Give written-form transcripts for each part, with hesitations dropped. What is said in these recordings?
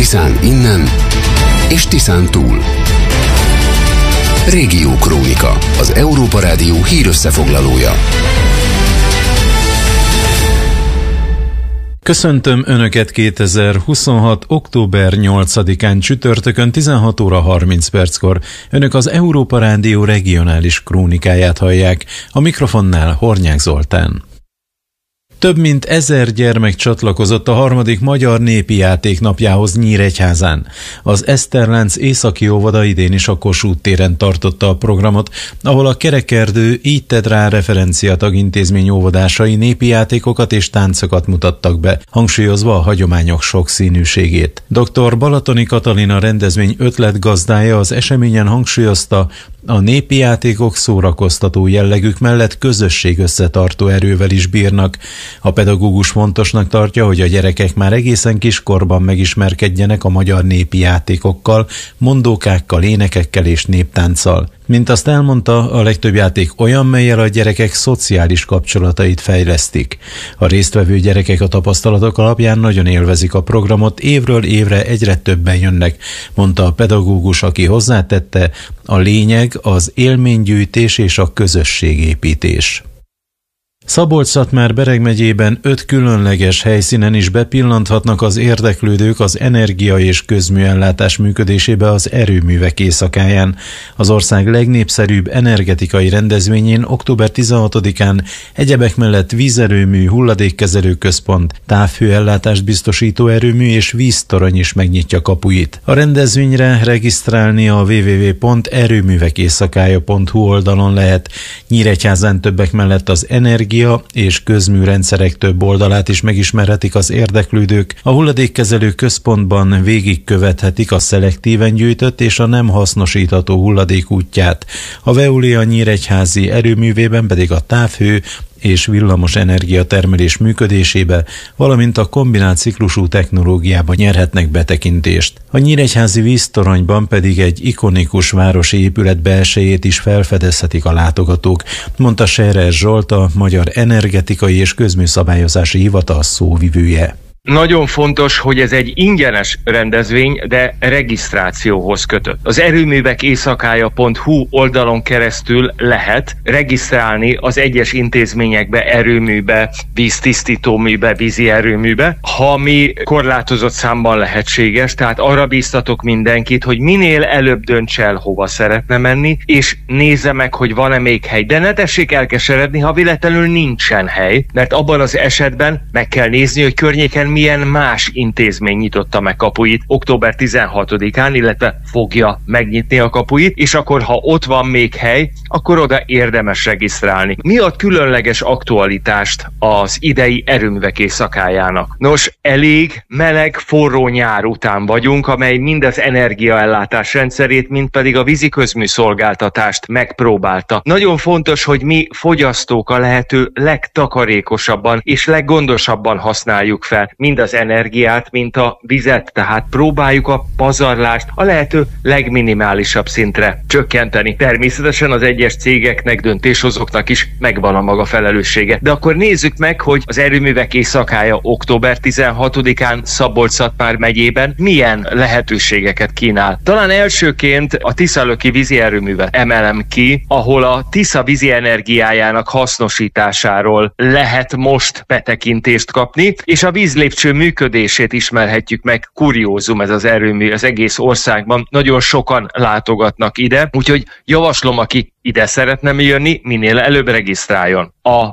Tiszán innen és Tiszán túl. Régiókrónika, az Európa Rádió hírösszefoglalója. Köszöntöm Önöket 2026. október 8-án csütörtökön 16 óra 30 perckor. Önök az Európa Rádió regionális krónikáját hallják. A mikrofonnál Hornyák Zoltán. Több mint 1000 gyermek csatlakozott a 3. Magyar Népi Játéknapjához Nyíregyházán. Az Eszterlánc északi óvoda idén is a Kossuth téren tartotta a programot, ahol a Kerekerdő Így tedd rá referencia tagintézmény óvodásai népi játékokat és táncokat mutattak be, hangsúlyozva a hagyományok sokszínűségét. Dr. Balatoni Katalina rendezvény ötletgazdája az eseményen hangsúlyozta, a népi játékok szórakoztató jellegük mellett közösség összetartó erővel is bírnak. A pedagógus fontosnak tartja, hogy a gyerekek már egészen kiskorban megismerkedjenek a magyar népi játékokkal, mondókákkal, énekekkel és néptánccal. Mint azt elmondta, a legtöbb játék olyan, mellyel a gyerekek szociális kapcsolatait fejlesztik. A résztvevő gyerekek a tapasztalatok alapján nagyon élvezik a programot, évről évre egyre többen jönnek, mondta a pedagógus, aki hozzátette, a lényeg az élménygyűjtés és a közösségépítés. Szabolcs-Szatmár-Bereg megyében 5 különleges helyszínen is bepillanthatnak az érdeklődők az energia- és közműellátás működésébe az erőművek éjszakáján. Az ország legnépszerűbb energetikai rendezvényén október 16-án egyebek mellett vízerőmű, hulladékkezelő központ, távhőellátást biztosító erőmű és víztorony is megnyitja kapuit. A rendezvényre regisztrálni a www.erőművekéjszakája.hu oldalon lehet. Nyíregyházán többek mellett az energia és közműrendszerek több oldalát is megismerhetik az érdeklődők. A hulladékkezelő központban végigkövethetik a szelektíven gyűjtött és a nem hasznosítható hulladék útját. A Veolia nyíregyházi erőművében pedig a távhő és villamos energiatermelés működésébe, valamint a kombinált ciklusú technológiába nyerhetnek betekintést. A nyíregyházi víztoronyban pedig egy ikonikus városi épület belsejét is felfedezhetik a látogatók, mondta Scherer Zsolt, a Magyar Energetikai és Közműszabályozási Hivatal szóvivője. Nagyon fontos, hogy ez egy ingyenes rendezvény, de regisztrációhoz kötött. Az erőművekéjszakája.hu oldalon keresztül lehet regisztrálni az egyes intézményekbe, erőműbe, víztisztítóműbe, vízi erőműbe, ha mi korlátozott számban lehetséges, tehát arra bíztatok mindenkit, hogy minél előbb dönts el, hova szeretne menni, és nézze meg, hogy van-e még hely. De ne tessék elkeseredni, ha véletlenül nincsen hely, mert abban az esetben meg kell nézni, hogy környéken milyen más intézmény nyitotta meg kapuit október 16-án, illetve fogja megnyitni a kapuit, és akkor, ha ott van még hely, akkor oda érdemes regisztrálni. Mi ad különleges aktualitást az idei erőművek éjszakájának? Nos, elég meleg, forró nyár után vagyunk, amely mind az energiaellátás rendszerét, mind pedig a vízi közműszolgáltatást megpróbálta. Nagyon fontos, hogy mi fogyasztók a lehető legtakarékosabban és leggondosabban használjuk fel mind az energiát, mint a vizet, tehát próbáljuk a pazarlást a lehető legminimálisabb szintre csökkenteni. Természetesen az egyes cégeknek, döntéshozóknak is megvan a maga felelőssége. De akkor nézzük meg, hogy az erőművek éjszakája október 16-án Szabolcs-Szatmár megyében milyen lehetőségeket kínál. Talán elsőként a Tiszalöki vízi erőművet emelem ki, ahol a Tisza vízi energiájának hasznosításáról lehet most betekintést kapni, és a vízlépcső működését ismerhetjük meg. Kuriózum ez az erőmű az egész országban. Nagyon sokan látogatnak ide, úgyhogy javaslom, aki ide szeretne jönni, minél előbb regisztráljon. A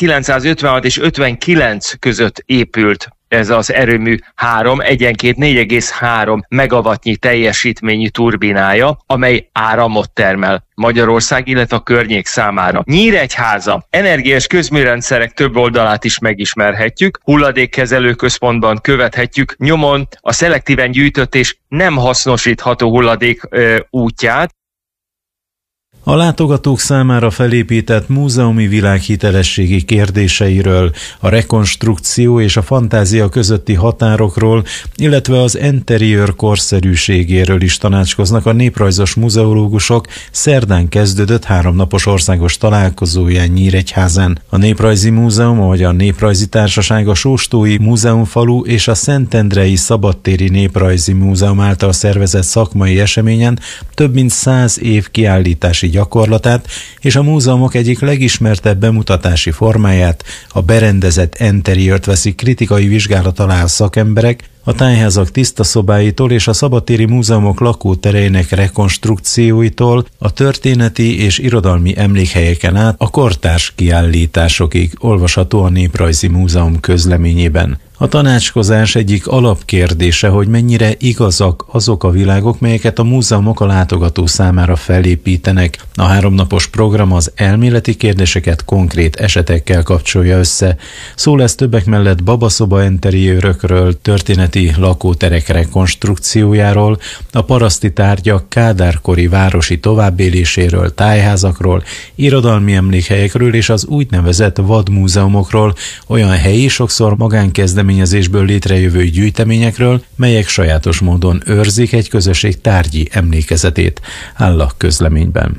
1956 és 59 között épült ez az erőmű 3, egyenként 4,3 megawattnyi teljesítményű turbinája, amely áramot termel Magyarország, illetve a környék számára. Nyíregyháza energia- és közműrendszerek több oldalát is megismerhetjük, hulladékkezelő központban követhetjük nyomon a szelektíven gyűjtött és nem hasznosítható hulladék útját. A látogatók számára felépített múzeumi világ hitelességi kérdéseiről, a rekonstrukció és a fantázia közötti határokról, illetve az interiőr korszerűségéről is tanácskoznak a néprajzos muzeológusok szerdán kezdődött 3 napos országos találkozóján Nyíregyházán. A Néprajzi Múzeum, vagy a Néprajzi Társaság, a Sóstói Múzeumfalu és a Szentendrei Szabadtéri Néprajzi Múzeum által szervezett szakmai eseményen több mint 100 év kiállítási gyakorlatát és a múzeumok egyik legismertebb bemutatási formáját, a berendezett interiőrt veszik kritikai vizsgálat alá a szakemberek, a tájházak tiszta szobáitól és a szabadtéri múzeumok lakótereinek rekonstrukcióitól, a történeti és irodalmi emlékhelyeken át a kortárs kiállításokig olvasható a Néprajzi Múzeum közleményében. A tanácskozás egyik alapkérdése, hogy mennyire igazak azok a világok, melyeket a múzeumok a látogató számára felépítenek. A 3 napos program az elméleti kérdéseket konkrét esetekkel kapcsolja össze. Szó lesz többek mellett babaszoba interiőrökről, történeti lakóterek rekonstrukciójáról, a paraszti tárgyak kádárkori városi továbbéléséről, tájházakról, irodalmi emlékhelyekről és az úgynevezett vadmúzeumokról, olyan helyi, sokszor magánkezdeményezésből létrejövő gyűjteményekről, melyek sajátos módon őrzik egy közösség tárgyi emlékezetét, áll a közleményben.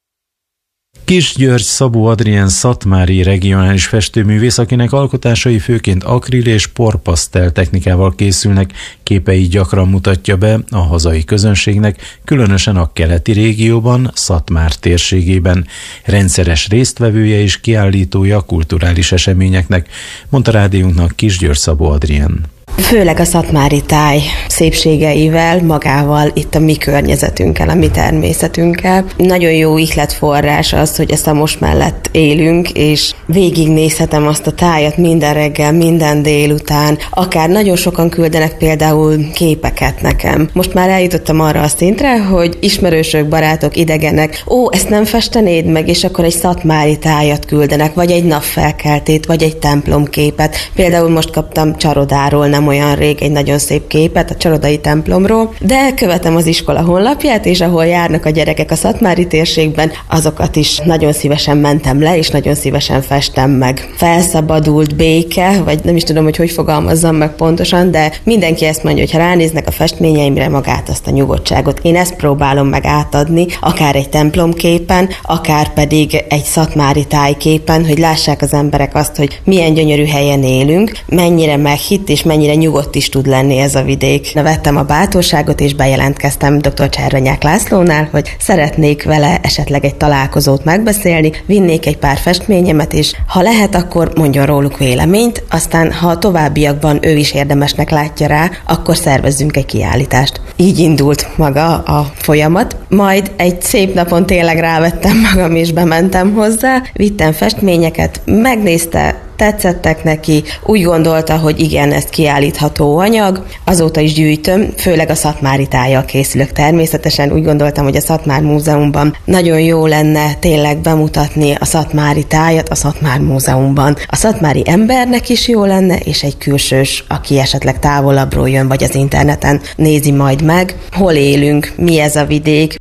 Kisgyörgy Szabó Adrien szatmári regionális festőművész, akinek alkotásai főként akril és porpasztel technikával készülnek, képei gyakran mutatja be a hazai közönségnek, különösen a keleti régióban, Szatmár térségében. Rendszeres résztvevője és kiállítója kulturális eseményeknek, mondta rádiónknak Kisgyörgy Szabó Adrien. Főleg a szatmári táj szépségeivel, magával, itt a mi környezetünkkel, a mi természetünkkel. Nagyon jó ihletforrás az, hogy a Szamos mellett élünk, és végignézhetem azt a tájat minden reggel, minden délután. Akár nagyon sokan küldenek például képeket nekem. Most már eljutottam arra a szintre, hogy ismerősök, barátok, idegenek, ezt nem festenéd meg, és akkor egy szatmári tájat küldenek, vagy egy napfelkeltét, vagy egy templomképet. Például most kaptam Csarodáról, nem olyan rég egy nagyon szép képet a Csarodai templomról, de követem az iskola honlapját, és ahol járnak a gyerekek a szatmári térségben, azokat is nagyon szívesen mentem le, és nagyon szívesen festem meg. Felszabadult béke, vagy nem is tudom, hogy fogalmazzam meg pontosan, de mindenki ezt mondja, hogy ha ránéznek a festményeimre, magát azt a nyugodtságot. Én ezt próbálom meg átadni, akár egy templomképen, akár pedig egy szatmári tájképen, hogy lássák az emberek azt, hogy milyen gyönyörű helyen élünk, mennyire meghitt és mennyire nyugodt is tud lenni ez a vidék. Vettem a bátorságot és bejelentkeztem dr. Cservenyák Lászlónál, hogy szeretnék vele esetleg egy találkozót megbeszélni, vinnék egy pár festményemet, és ha lehet, akkor mondjon róluk véleményt, aztán ha a továbbiakban ő is érdemesnek látja rá, akkor szervezzünk egy kiállítást. Így indult maga a folyamat. Majd egy szép napon tényleg rávettem magam, és bementem hozzá, vittem festményeket, megnézte, tetszettek neki, úgy gondolta, hogy igen, ez kiállítható anyag. Azóta is gyűjtöm, főleg a szatmári tájjal készülök természetesen. Úgy gondoltam, hogy a Szatmár Múzeumban nagyon jó lenne tényleg bemutatni a szatmári tájat a Szatmár Múzeumban. A szatmári embernek is jó lenne, és egy külsős, aki esetleg távolabbról jön, vagy az interneten nézi majd meg, hol élünk, mi ez a vidék.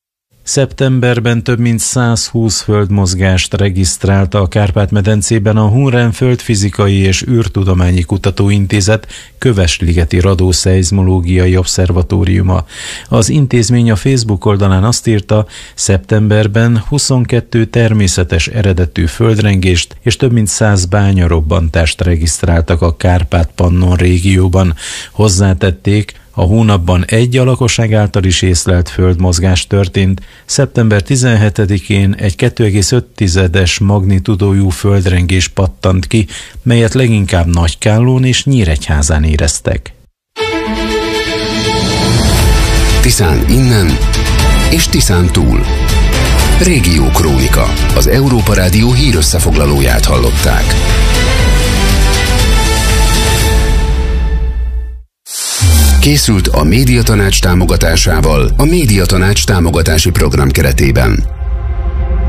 Szeptemberben több mint 120 földmozgást regisztrálta a Kárpát-medencében a Hunren Földfizikai és űrtudományi kutatóintézet Kövesligeti Radószeizmológiai Obszervatóriuma. Az intézmény a Facebook oldalán azt írta, szeptemberben 22 természetes eredetű földrengést és több mint 100 bányarobbantást regisztráltak a Kárpát-Pannon régióban. Hozzátették, a hónapban egy a lakosság által is észlelt földmozgás történt. Szeptember 17-én egy 2,5-es magnitudójú földrengés pattant ki, melyet leginkább Nagykállón és Nyíregyházán éreztek. Tiszán innen és Tiszán túl. Régiókrónika. Az Európa Rádió hírösszefoglalóját hallották. Készült a Médiatanács támogatásával a Médiatanács támogatási program keretében.